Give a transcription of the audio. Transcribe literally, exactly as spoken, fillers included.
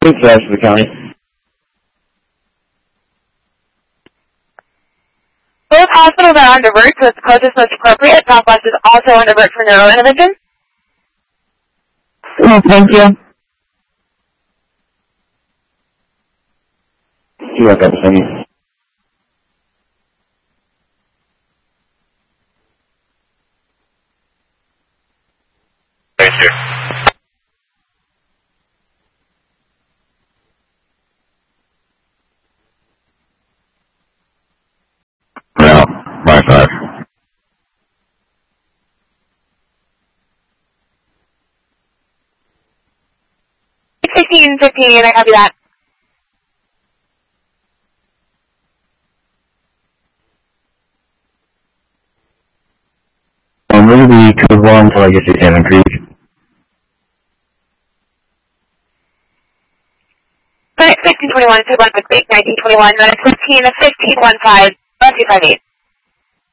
Dispatch to the county. Both hospitals are on divert, so it's the closest most appropriate. Southwest is also on divert for neural intervention. Oh, thank you. You are representing. Thank you. No, my five. sixteen fifteen, I copy that. I'm going to be code one until I get to Salmon Creek. Clinic fifteen twenty-one, two one six eight, nineteen twenty-one, minus fifteen, fifteen one five, one two five eight.